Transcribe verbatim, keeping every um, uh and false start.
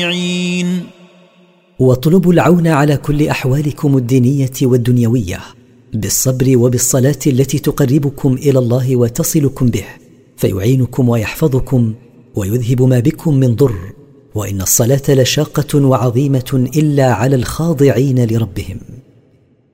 واطلبوا العون على كل أحوالكم الدينية والدنيوية بالصبر وبالصلاة التي تقربكم إلى الله وتصلكم به، فيعينكم ويحفظكم ويذهب ما بكم من ضر. وإن الصلاة لشاقة وعظيمة إلا على الخاضعين لربهم.